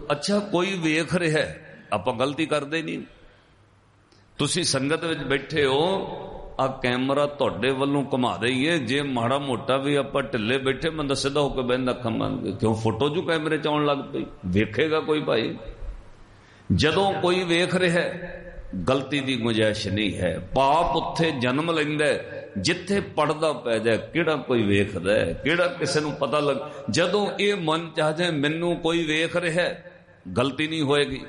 अच्छा कोई वेख रहा है, आपां गलती करते नहीं। तुसी संगत विच बैठे हो, आ कैमरा तुहाडे वल्लों घुमा दईए, जे माड़ा मोटा भी आपां ढिले बैठे बंदा सीधा होकर बहिंदा अखां बंद के, क्यों फोटो जो कैमरे च आउण लग पई, वेखेगा कोई भाई। जदों कोई वेख रहा है गलती की गुंजाइश नहीं है। पाप उत्थे जन्म लैंदा जिथे पढ़दा पै जाए, किहड़ा कोई वेखदा है, किहड़ा किसे नूं पता लग। जदों ये मन चाह जाए मैनू कोई वेख रहा है, गलती नहीं होएगी।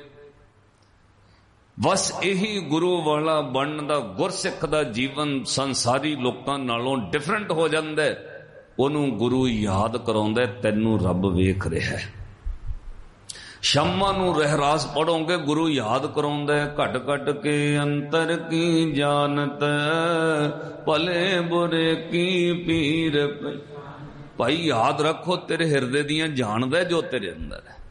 बस यही गुरु वाला बनन दा, गुरसिख दा जीवन संसारी लोकां नालों डिफरेंट हो जांदा है। ओनू गुरु याद कराउंदा है तैनू रब वेख रहा है। शम्मा नू रहरास पढ़ोगे, गुरु याद कराउंदा है घट घट के अंतर की जानत, भले बुरे की पीर। भाई याद रखो, तेरे हिरदे दियां जानदा है जो तेरे अंदर है।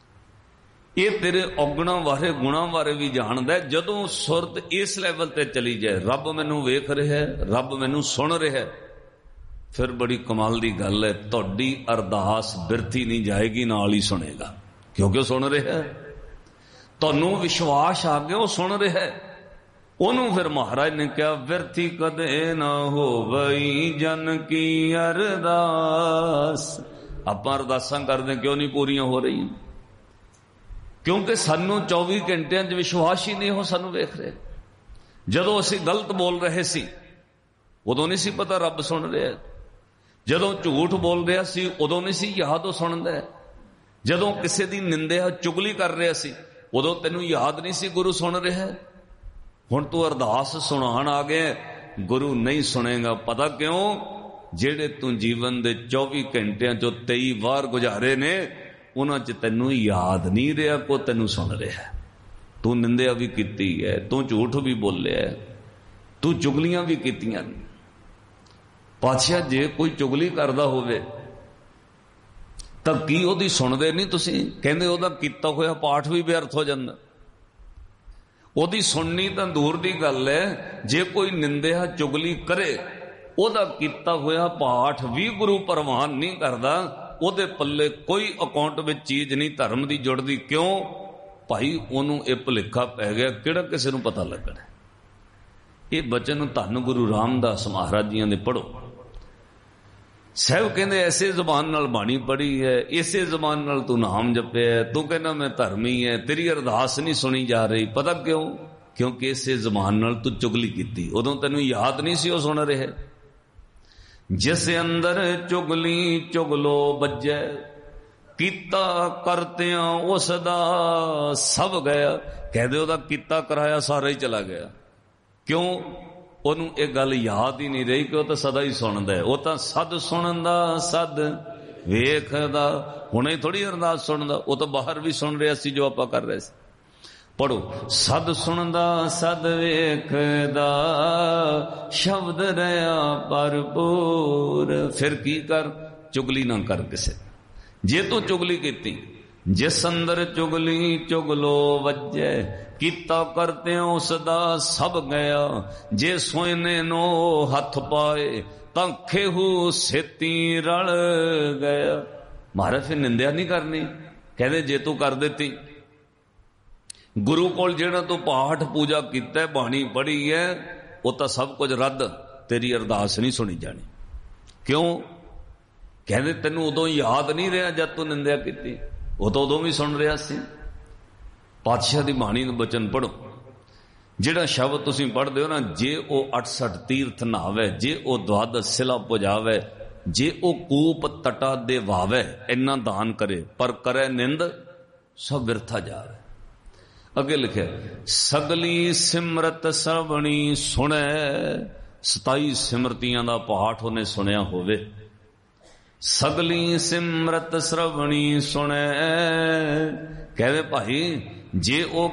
ये तेरे औगणा बारे गुणा बारे भी जानदा है। जदों सुरत इस लैवल ते चली जाए, रब मैनू वेख रहा है, रब मैनू सुन रहा है, फिर बड़ी कमाल दी गल है, तुहाडी अरदास बिरथी नहीं जाएगी, नाल ही सुनेगा, क्योंकि सुन रहा है। तुहानू विश्वास आ गया, सुन रहा है। ओनू फिर महाराज ने कहा, बिरथी कदे ना हो गई जन की अरदास। आपां अरदासां करदे क्यों नहीं पूरियां हो रही? क्योंकि सानू 24 घंटियां च विश्वास ही नहीं हो, सानू वेख रहे। जदों असीं गलत बोल रहे सी उदों नहीं सी पता रब सुन रहा। जदों झूठ बोल रहा सी उदों नहीं सी याद वो सुनदा है। जदों किसी की निंदा चुगली कर रहा सी उदों तैनू याद नहीं सी गुरु सुन रहा है। हुण तू अरदास सुनाण आ गया, गुरु नहीं सुनेगा। पता क्यों? जेड़े तू जीवन दे 24 घंटियां चो 23 वार गुजारे ने, उन्हां च तैनू याद नहीं रहा को तैनू सुन रहा है। तू निंदा भी कीती है, तू झूठ भी बोलिया है, तू चुगलियां भी कीतियां। पातशाह जे कोई चुगली करदा होवे तां की ओदी सुनदे नहीं तुसीं? कहंदे ओदा कीता होया पाठ भी व्यर्थ हो जांदा। ओदी सुननी तां दूर दी गल है, जे कोई निंदा चुगली करे ओदा कीता होया पाठ भी गुरु परवान नहीं करदा, ओदे पल्ले कोई अकाउंट में चीज नहीं धर्म की जुड़दी। क्यों भाई? ओनू ये भुलेखा पै गया, किहड़ा किसी नूं पता लगना। ये बचन धन गुरु रामदास महाराज जी ने पढ़ो। साहब कहते ऐसे जुबान नाल बाणी पढ़ी है, इसे जुबान नाल तू नाम जपे है, तू कहना मैं धर्मी है, तेरी अरदास नहीं सुनी जा रही। पता क्यों? क्योंकि इसे जुबान नाल तू चुगली की, उदों तैनू याद नहीं सी वो सुन रहे। जिस अंदर चुगली चुगलो बज्जै, कीता करतियां उसदा सब गया। कह दे ओदा कीता कराया सारा ही चला गया। क्यों? ओनू एक गल याद ही नहीं रही कि वह तो सदा ही सुनदा है। वह तो सद सुनदा सद वेखदा, हुणे थोड़ी अरदास सुनदा, वो तो बाहर भी सुन रहा सी जो आपां कर रहे सी। पढ़ो, सद सुनदा सद वेखदा, शब्द रहा भरपूर। फिर की कर? चुगली ना कर किसे। जे तू चुगली कीती, जिस अंदर चुगली चुगलो वज्जै, कीता करते उसदा सब गया। जे सोने नो हथ पाए, तां खेहू सेती रल गया। महाराज फिर निंदा नहीं करनी। कहते जे तू कर देती, गुरु कोल जेड़ा तू पाठ पूजा कीता, बाणी पढ़ी है, वो तो सब कुछ रद्द, तेरी अरदास नहीं सुनी जानी। क्यों? कहते तेनू उदों याद नहीं रहा जब तू निंदा की, वो तो उदों भी सुन रहा सी। पातशाह की बाणी बचन पढ़ो। जिहड़ा शब्द तुसीं पढ़दे हो ना, जे वो 68 तीर्थ नहावे, जे वो द्वादश सिला पुजावे, जे वो कूप तटा दे वावे, इन्ना दान करे, पर करे निंद सब बिरथा जावे। अगे लिखे, सगली सिमरत श्रवणी सुने। 27 सिमरतियां दा पाठ उन्हें सुनिया होवे। सगली सिमरत श्रवणी सुने। कहवे भाई जे ओ